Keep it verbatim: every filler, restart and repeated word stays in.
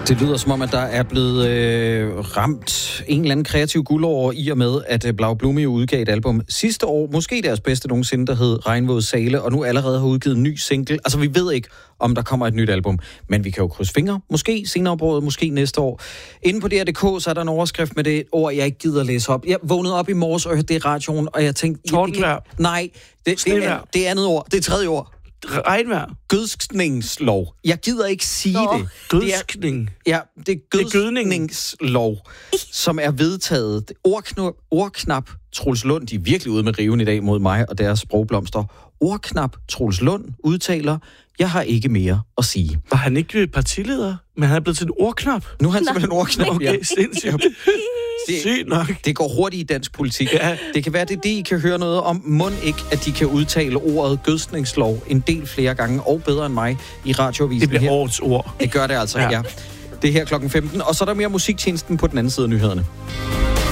Det lyder som om, at der er blevet øh, ramt en eller anden kreativ guldår i og med, at øh, Blau Blume udgav et album sidste år. Måske deres bedste nogensinde, der hed Regnvåde Sale, og nu allerede har udgivet en ny single. Altså, vi ved ikke, om der kommer et nyt album, men vi kan jo krydse fingre. Måske senere på året, måske næste år. Inde på D R punktum d k, så er der en overskrift med det ord, jeg ikke gider læse op. Jeg vågnede op i morges og hørte det i radioen, og jeg tænkte... Tordenvejr. Nej, det, det, er, det er andet ord. Det er tredje ord. Regnvejr. Gødskningslov. Jeg gider ikke sige Nå. det. Gødskning. Det er, ja, det er gødskningslov, som er vedtaget. Ordknap, ordknap Troels Lund, de er virkelig ude med riven i dag mod mig og deres sprogblomster. Ordknap Troels Lund udtaler, jeg har ikke mere at sige. Var han ikke partileder, men han er blevet til en ordknap? Nu er han simpelthen en ordknap, okay, ja. Sindssygt. Sygt nok. Det går hurtigt i dansk politik. Ja. Det kan være, det er det, I kan høre noget om. Mon ikke, at de kan udtale ordet gødskningslov en del flere gange, og bedre end mig, i radioavisen. Det bliver her. årets ord. Det gør det altså, ja. ja. Det er her klokken femten, og så er der mere musiktjenesten på den anden side af nyhederne.